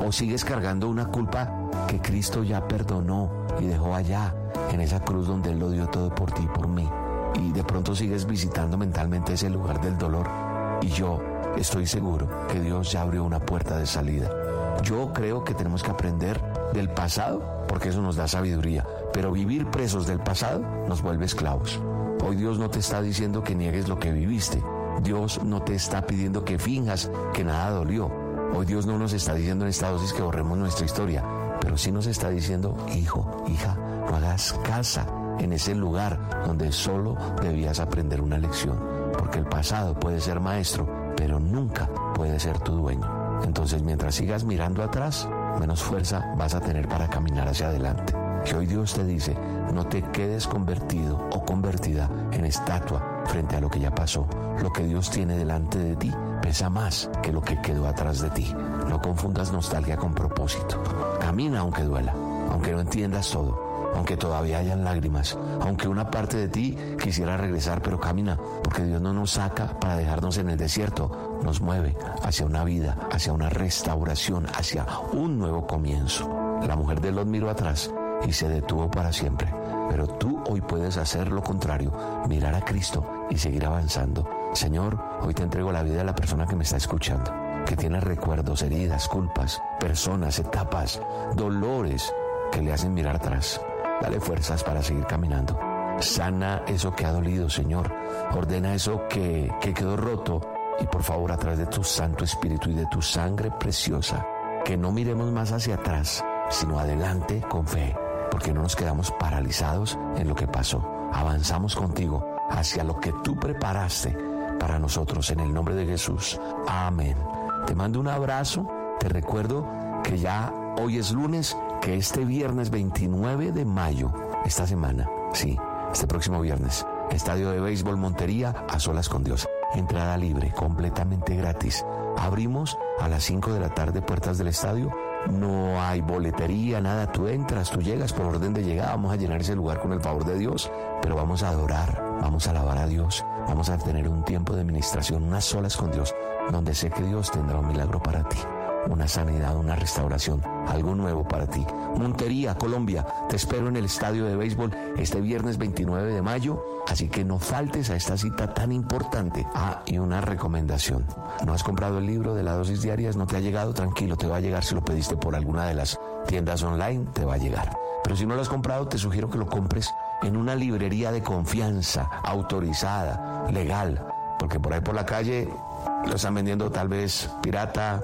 ¿O sigues cargando una culpa que Cristo ya perdonó y dejó allá, en esa cruz donde Él lo dio todo por ti y por mí? Y de pronto sigues visitando mentalmente ese lugar del dolor. Y yo estoy seguro que Dios ya abrió una puerta de salida. Yo creo que tenemos que aprender del pasado, porque eso nos da sabiduría. Pero vivir presos del pasado nos vuelve esclavos. Hoy Dios no te está diciendo que niegues lo que viviste. Dios no te está pidiendo que finjas que nada dolió. Hoy Dios no nos está diciendo en esta dosis que borremos nuestra historia, pero sí nos está diciendo: hijo, hija, no hagas casa en ese lugar donde solo debías aprender una lección, porque el pasado puede ser maestro, pero nunca puede ser tu dueño. Entonces, mientras sigas mirando atrás, menos fuerza vas a tener para caminar hacia adelante. Que hoy Dios te dice: no te quedes convertido o convertida en estatua frente a lo que ya pasó. Lo que Dios tiene delante de ti pesa más que lo que quedó atrás de ti. No confundas nostalgia con propósito. Camina aunque duela, aunque no entiendas todo, aunque todavía hayan lágrimas, aunque una parte de ti quisiera regresar, pero camina, porque Dios no nos saca para dejarnos en el desierto, nos mueve hacia una vida, hacia una restauración, hacia un nuevo comienzo. La mujer de Lot miró atrás y se detuvo para siempre, pero tú hoy puedes hacer lo contrario, mirar a Cristo y seguir avanzando. Señor, hoy te entrego la vida de la persona que me está escuchando, que tiene recuerdos, heridas, culpas, personas, etapas, dolores que le hacen mirar atrás. Dale fuerzas para seguir caminando. Sana eso que ha dolido, Señor. Ordena eso que quedó roto. Y por favor, a través de tu Santo Espíritu y de tu sangre preciosa, que no miremos más hacia atrás, sino adelante con fe, porque no nos quedamos paralizados en lo que pasó. Avanzamos contigo hacia lo que tú preparaste para nosotros, en el nombre de Jesús. Amén. Te mando un abrazo. Te recuerdo que ya hoy es lunes, que este viernes 29 de mayo, esta semana, sí, este próximo viernes, Estadio de Béisbol Montería, A Solas con Dios. Entrada libre, completamente gratis. Abrimos a las 5 de la tarde puertas del estadio. No hay boletería, nada. Tú entras, tú llegas por orden de llegada. Vamos a llenar ese lugar con el favor de Dios, pero vamos a adorar, vamos a alabar a Dios. Vamos a tener un tiempo de ministración, unas solas con Dios, donde sé que Dios tendrá un milagro para ti, una sanidad, una restauración, algo nuevo para ti. Montería, Colombia, te espero en el Estadio de Béisbol este viernes 29 de mayo, así que no faltes a esta cita tan importante. Y una recomendación: ¿no has comprado el libro de las dosis diarias? ¿No te ha llegado? Tranquilo, te va a llegar. Si lo pediste por alguna de las tiendas online, te va a llegar. Pero si no lo has comprado, te sugiero que lo compres en una librería de confianza, autorizada, legal, porque por ahí por la calle lo están vendiendo tal vez pirata,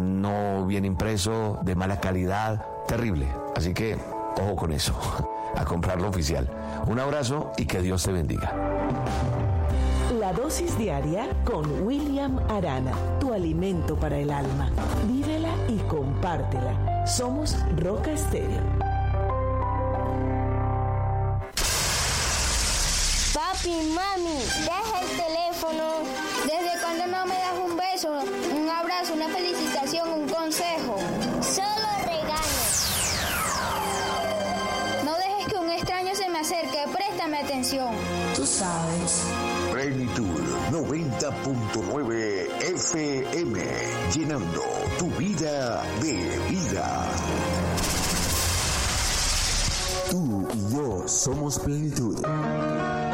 no bien impreso, de mala calidad, terrible. Así que ojo con eso, a comprarlo oficial. Un abrazo y que Dios te bendiga. La dosis diaria con William Arana, tu alimento para el alma. Vívela y compártela. Somos Roca Estéreo. Papi, mami, deja el teléfono. ¿Desde cuándo no me das un beso, un abrazo, una felicitación, un consejo? Solo regaños. No dejes que un extraño se me acerque, préstame atención. Tú sabes. Plenitud 90.9 FM, llenando tu vida de vida. Tú y yo somos Plenitud.